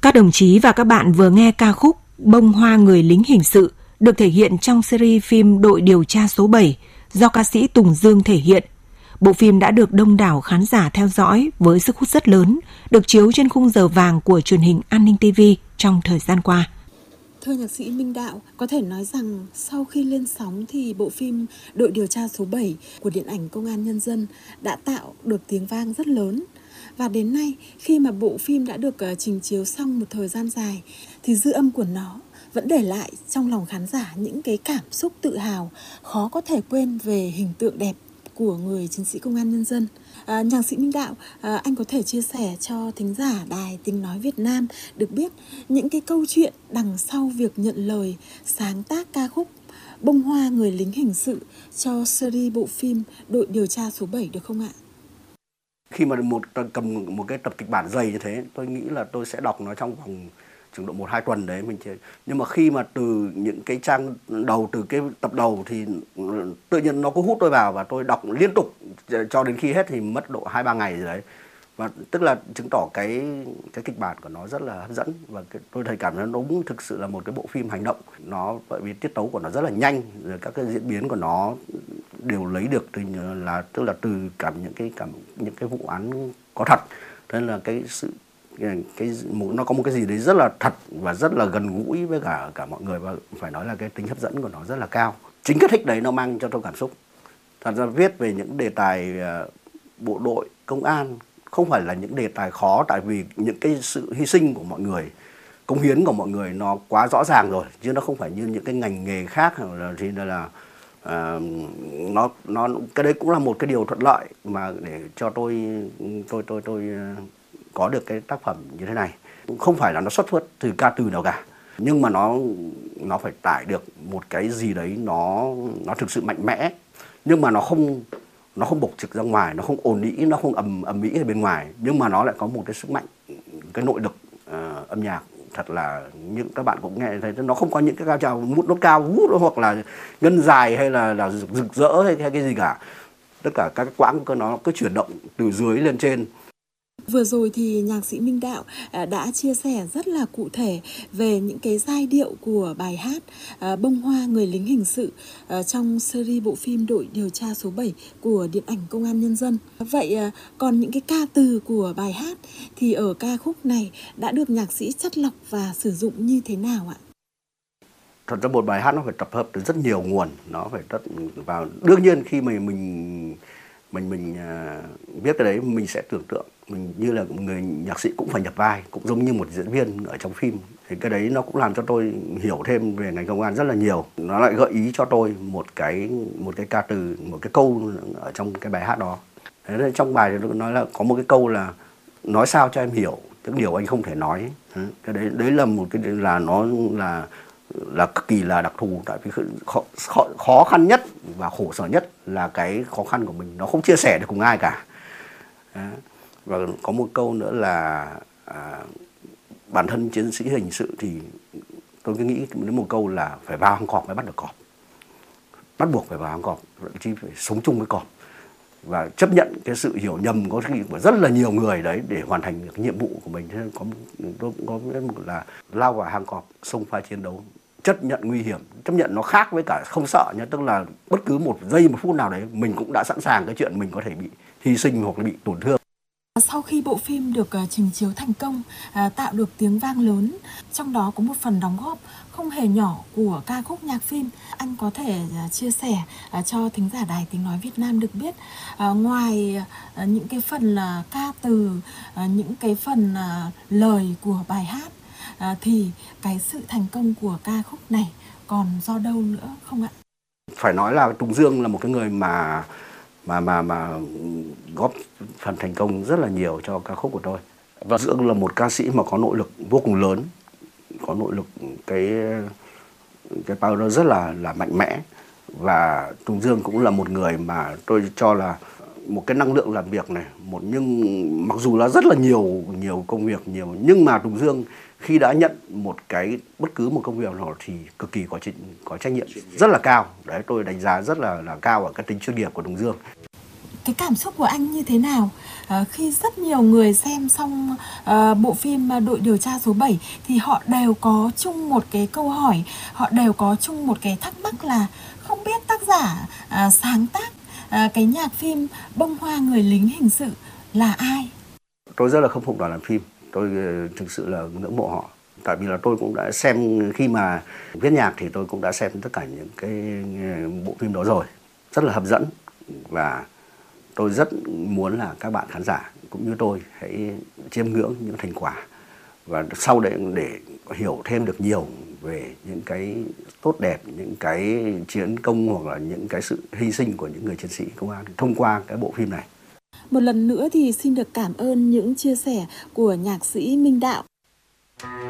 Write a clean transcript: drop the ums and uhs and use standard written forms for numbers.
Các đồng chí và các bạn vừa nghe ca khúc Bông Hoa Người Lính Hình Sự được thể hiện trong series phim Đội Điều tra số 7 do ca sĩ Tùng Dương thể hiện. Bộ phim đã được đông đảo khán giả theo dõi với sức hút rất lớn, được chiếu trên khung giờ vàng của truyền hình An ninh TV trong thời gian qua. Thưa nhạc sĩ Minh Đạo, có thể nói rằng sau khi lên sóng thì bộ phim Đội Điều tra số 7 của Điện ảnh Công an Nhân dân đã tạo được tiếng vang rất lớn. Và đến nay, khi mà bộ phim đã được trình chiếu xong một thời gian dài, thì dư âm của nó vẫn để lại trong lòng khán giả những cái cảm xúc tự hào, khó có thể quên về hình tượng đẹp của người chiến sĩ Công an Nhân dân. Nhạc sĩ Minh Đạo, anh có thể chia sẻ cho thính giả Đài Tiếng Nói Việt Nam được biết những cái câu chuyện đằng sau việc nhận lời sáng tác ca khúc Bông Hoa Người Lính Hình Sự cho series bộ phim Đội Điều tra số 7 được không ạ? Khi mà cầm một cái tập kịch bản dày như thế, tôi nghĩ là tôi sẽ đọc nó trong vòng chừng độ 1-2 tuần đấy mình chơi. Nhưng mà khi mà từ những cái trang đầu, từ cái tập đầu thì tự nhiên nó cứ hút tôi vào và tôi đọc liên tục cho đến khi hết thì mất độ 2-3 ngày rồi đấy. Và tức là chứng tỏ cái kịch bản của nó rất là hấp dẫn và tôi thấy cảm thấy nó đúng thực sự là một cái bộ phim hành động. Nó bởi vì tiết tấu của nó rất là nhanh, rồi các cái diễn biến của nó đều lấy được tức là từ những cái vụ án có thật. Thế là nó có một cái gì đấy rất là thật và rất là gần gũi với cả mọi người, và phải nói là cái tính hấp dẫn của nó rất là cao. Chính cái thích đấy nó mang cho tôi cảm xúc. Thật ra viết về những đề tài bộ đội, công an không phải là những đề tài khó, tại vì những cái sự hy sinh của mọi người, cống hiến của mọi người nó quá rõ ràng rồi, chứ nó không phải như những cái ngành nghề khác thì là nó cái đấy cũng là một cái điều thuận lợi mà để cho tôi có được cái tác phẩm như thế này. Không phải là nó xuất phát từ ca từ nào cả, nhưng mà nó phải tải được một cái gì đấy nó thực sự mạnh mẽ, nhưng mà nó không bộc trực ra ngoài, nó không ồn ĩ, nó không ầm ĩ ở bên ngoài, nhưng mà nó lại có một cái sức mạnh, cái nội lực âm nhạc thật là, như các bạn cũng nghe thấy, nó không có những cái cao trào mút nó cao vút hoặc là ngân dài hay là rực rỡ hay cái gì cả. Tất cả các quãng của nó cứ chuyển động từ dưới lên trên. Vừa rồi thì nhạc sĩ Minh Đạo đã chia sẻ rất là cụ thể về những cái giai điệu của bài hát Bông Hoa Người Lính Hình Sự trong series bộ phim Đội Điều tra số 7 của Điện ảnh Công an Nhân dân. Vậy còn những cái ca từ của bài hát thì ở ca khúc này đã được nhạc sĩ chắt lọc và sử dụng như thế nào ạ? Thật ra một bài hát nó phải tập hợp từ rất nhiều nguồn, nó phải vào. Đương nhiên khi mà mình viết cái đấy mình sẽ tưởng tượng mình như là một người nhạc sĩ cũng phải nhập vai, cũng giống như một diễn viên ở trong phim. Thì cái đấy nó cũng làm cho tôi hiểu thêm về ngành công an rất là nhiều. Nó lại gợi ý cho tôi một cái ca từ, một cái câu ở trong cái bài hát đó. Thế nên trong bài thì nói là có một cái câu là nói sao cho em hiểu những điều anh không thể nói. Cái đấy là một cái là nó là cực kỳ là đặc thù, tại vì khó khăn nhất và khổ sở nhất là cái khó khăn của mình nó không chia sẻ được cùng ai cả. Và có một câu nữa là bản thân chiến sĩ hình sự thì tôi cứ nghĩ đến một câu là phải vào hang cọp mới bắt được cọp, bắt buộc phải vào hang cọp, thậm chí phải sống chung với cọp và chấp nhận cái sự hiểu nhầm có khi của rất là nhiều người đấy để hoàn thành được nhiệm vụ của mình. Thế nên tôi cũng có một là lao vào hang cọp, xông pha chiến đấu, chấp nhận nguy hiểm, chấp nhận nó khác với cả không sợ nhá, tức là bất cứ một giây một phút nào đấy mình cũng đã sẵn sàng cái chuyện mình có thể bị hy sinh hoặc là bị tổn thương. Sau khi bộ phim được trình chiếu thành công, tạo được tiếng vang lớn, trong đó có một phần đóng góp không hề nhỏ của ca khúc nhạc phim, anh có thể chia sẻ cho thính giả Đài Tiếng Nói Việt Nam được biết, ngoài những cái phần ca từ, những cái phần lời của bài hát, thì cái sự thành công của ca khúc này còn do đâu nữa không ạ? Phải nói là Tùng Dương là một cái người mà góp phần thành công rất là nhiều cho ca khúc của tôi. Và Dương là một ca sĩ mà có nội lực vô cùng lớn, có nội lực cái power rất là mạnh mẽ. Và Tùng Dương cũng là một người mà tôi cho là một cái năng lượng làm việc này, nhưng mặc dù là rất là nhiều công việc nhiều, nhưng mà Tùng Dương khi đã nhận bất cứ một công việc nào thì cực kỳ có trách nhiệm rất là cao. Đấy, tôi đánh giá rất là cao ở cái tính chuyên nghiệp của Tùng Dương. Cái cảm xúc của anh như thế nào khi rất nhiều người xem xong bộ phim Đội điều tra số 7 thì họ đều có chung một cái câu hỏi, họ đều có chung một cái thắc mắc là không biết tác giả sáng tác cái nhạc phim Bông Hoa Người Lính Hình Sự là ai? Tôi rất là khâm phục đoàn làm phim, tôi thực sự là ngưỡng mộ họ. Tại vì là tôi cũng đã xem, khi mà viết nhạc thì tôi cũng đã xem tất cả những cái bộ phim đó rồi, rất là hấp dẫn. Và tôi rất muốn là các bạn khán giả cũng như tôi hãy chiêm ngưỡng những thành quả, và sau đấy để hiểu thêm được nhiều về những cái tốt đẹp, những cái chiến công hoặc là những cái sự hy sinh của những người chiến sĩ công an thông qua cái bộ phim này. Một lần nữa thì xin được cảm ơn những chia sẻ của nhạc sĩ Minh Đạo.